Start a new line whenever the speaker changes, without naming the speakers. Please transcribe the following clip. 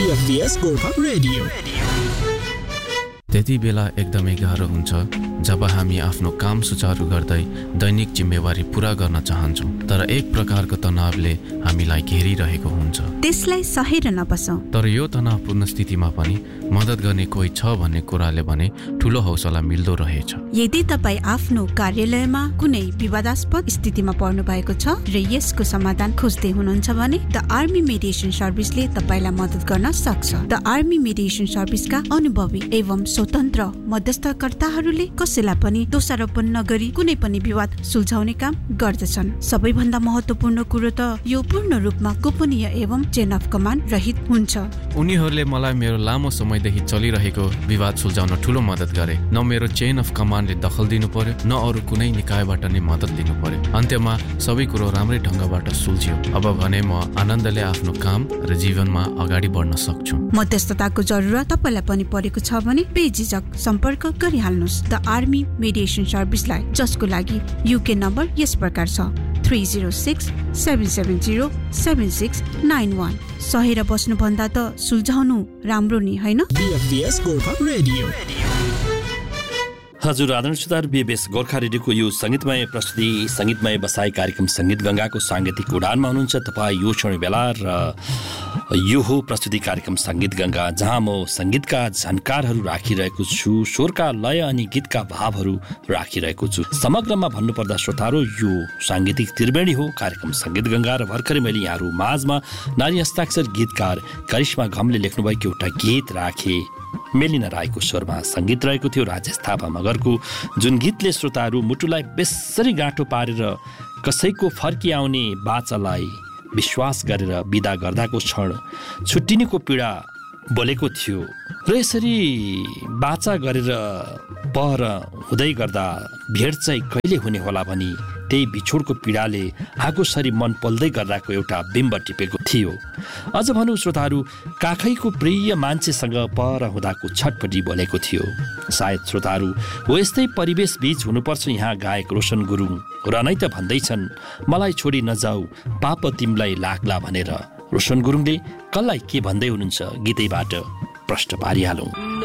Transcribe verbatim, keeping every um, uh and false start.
BFS Gorkha radio.
त्यति बेला एकदमै गाह्रो हुन्छ जब हामी आफ्नो काम सुचारू गर्दै दैनिक जिम्मेवारी पूरा गर्न चाहन्छौँ, तर एक प्रकारको तनावले हामीलाई घेरिरहेको हुन्छ।
त्यसलाई सहेर नबसौँ।
तर यो तनावपूर्ण स्थितिमा पनि मद्दत गर्ने कोही छ भन्ने कुराले भने ठूलो हौसला मिल्दो रहेछ।
यदि तपाईँ आफ्नो कार्यालयमा कुनै विवादास्पद स्थितिमा पर्नु भएको छ र यसको समाधान खोज्दै हुनुहुन्छ भने द आर्मी मेडिएसन सर्भिसले तपाईँलाई मद्दत गर्न सक्छ। द आर्मी मेडिएसन सर्भिसका अनुभवी एवं स्वतन्त्र मध्यस्थकर्ताहरूले कसैलाई पनि दोषारोपण नगरी कुनै पनि विवाद सुल्झाउने काम गर्दछन्। सबैभन्दा महत्त्वपूर्ण कुरो त यो पूर्ण रूपमा गोपनीय एवं चेन अफ कमान्ड रहित हुन्छ।
उनीहरूले मलाई मेरो लामो समयदेखि चलिरहेको विवाद सुल्झाउन ठूलो मद्दत गरे। न मेरो चेन अफ कमान्डले दखल दिनु पर्यो, न अरू कुनै निकायबाट नै मद्दत लिनु पर्यो। अन्त्यमा सबै कुरो राम्रै ढङ्गबाट सुल्झ्यो। अब भने म आनन्दले आफ्नो काम र जीवनमा अगाडि बढ्न सक्छु।
मध्यस्थताको जरुरत तपाईलाई पनि परेको छ भने बेझिझक सम्पर्क गरिहाल्नुहोस् द आर्मी मेडिएसन सर्भिसलाई, जसको लागि युके नम्बर यस प्रकार छ three zero six seven seven zero seven six nine one. सहेर बस्नुभन्दा त सुल्झाउनु राम्रो नि, होइन?
BFS Gorkha radio.
हजुर आदरणीय श्रोताहरू, बीएफएस गोर्खा रेडियोको यो सङ्गीतमय प्रस्तुति सङ्गीतमय बसाई कार्यक्रम सङ्गीत गङ्गाको साङ्गीतिक उडानमा हुनुहुन्छ तपाईँ यो क्षण बेला, र यो हो प्रस्तुति कार्यक्रम सङ्गीत गङ्गा, जहाँ म सङ्गीतका झन्कारहरू राखिरहेको छु, स्वरका लय अनि गीतका भावहरू राखिरहेको छु। समग्रमा भन्नुपर्दा श्रोताहरू, यो साङ्गीतिक त्रिवेणी हो कार्यक्रम सङ्गीत गङ्गा, र भर्खरै मैले यहाँहरू माझमा नारी हस्ताक्षर गीतकार करिश्मा घमले लेख्नुभएको एउटा गीत राखे। मेलिना राईको स्वरमा सङ्गीत रहेको थियो राजेश थापा मगरको, जुन गीतले श्रोताहरू मुटुलाई बेसरी गाँठो पारेर कसैको फर्किआउने बाचालाई विश्वास गरेर बिदा गर्दाको क्षण छुट्टिनेको पीडा बोलेको थियो, र यसरी बाचा गरेर पर हुँदै गर्दा भेट चाहिँ कहिले हुने होला भनी त्यही बिछोडको पीडाले आगोसरी मन पल्दै गर्दाको एउटा बिम्ब टिपेको थियो। अझ भनौँ श्रोताहरू, काखैको प्रिय मान्छेसँग पर हुँदाको छटपटी बोलेको थियो। सायद श्रोताहरू हो यस्तै परिवेश बीच हुनुपर्छ यहाँ गायक रोशन गुरुङ र नै त भन्दैछन्, मलाई छोडी नजाऊ पाप तिमीलाई लाग्ला भनेर। रोशन गुरुङले कसलाई के भन्दै हुनुहुन्छ गीतैबाट प्रश्न पारिहालौँ।